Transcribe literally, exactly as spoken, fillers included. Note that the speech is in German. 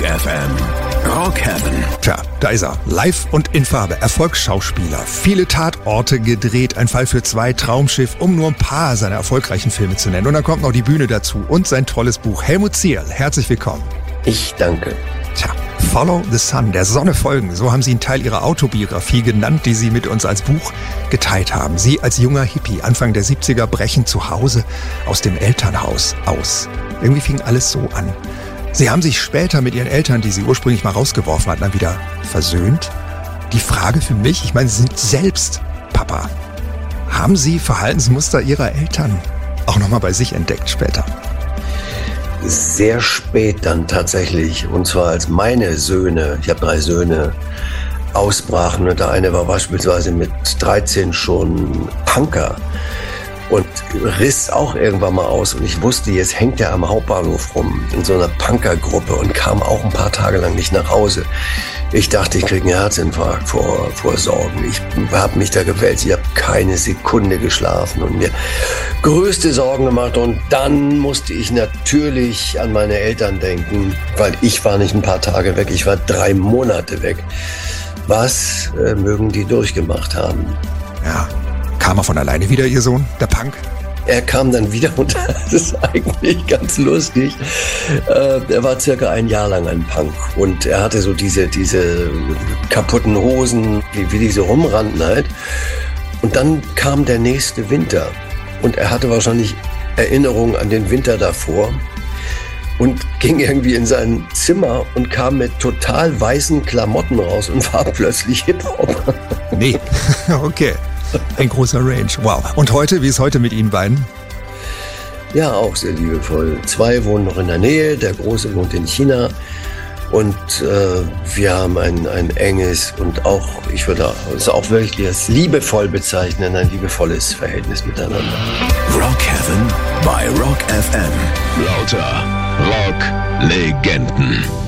F M. Rock Heaven. Tja, da ist er. Live und in Farbe. Erfolgsschauspieler. Viele Tatorte gedreht. Ein Fall für zwei. Traumschiff, um nur ein paar seiner erfolgreichen Filme zu nennen. Und dann kommt noch die Bühne dazu und sein tolles Buch. Helmut Zierl, herzlich willkommen. Ich danke. Tja, Follow the Sun, der Sonne folgen. So haben Sie einen Teil Ihrer Autobiografie genannt, die Sie mit uns als Buch geteilt haben. Sie als junger Hippie, Anfang der siebziger, brechen zu Hause aus dem Elternhaus aus. Irgendwie fing alles so an. Sie haben sich später mit Ihren Eltern, die Sie ursprünglich mal rausgeworfen hatten, dann wieder versöhnt. Die Frage für mich, ich meine, Sie sind selbst Papa. Haben Sie Verhaltensmuster Ihrer Eltern auch nochmal bei sich entdeckt später? Sehr spät dann tatsächlich. Und zwar als meine Söhne, ich habe drei Söhne, ausbrachen. Und der eine war beispielsweise mit dreizehn schon Punker. Und riss auch irgendwann mal aus. Und ich wusste, jetzt hängt er am Hauptbahnhof rum in so einer Punkergruppe und kam auch ein paar Tage lang nicht nach Hause. Ich dachte, ich kriege einen Herzinfarkt vor, vor Sorgen. Ich habe mich da gewälzt. Ich habe keine Sekunde geschlafen und mir größte Sorgen gemacht. Und dann musste ich natürlich an meine Eltern denken, weil ich war nicht ein paar Tage weg, ich war drei Monate weg. Was äh, mögen die durchgemacht haben? Ja. Kam er von alleine wieder, Ihr Sohn, der Punk? Er kam dann wieder und das ist eigentlich ganz lustig. Äh, er war circa ein Jahr lang ein Punk und er hatte so diese, diese kaputten Hosen, wie, wie diese rumrannten halt. Und dann kam der nächste Winter und er hatte wahrscheinlich Erinnerungen an den Winter davor und ging irgendwie in sein Zimmer und kam mit total weißen Klamotten raus und war plötzlich Hip-Hop. Nee, okay. Ein großer Range, wow. Und heute, wie ist heute mit Ihnen beiden? Ja, auch sehr liebevoll. Zwei wohnen noch in der Nähe, der Große wohnt in China. Und äh, wir haben ein, ein enges und auch, ich würde es auch wirklich als liebevoll bezeichnen, ein liebevolles Verhältnis miteinander. Rock Heaven bei Rock F M. Lauter Rock-Legenden.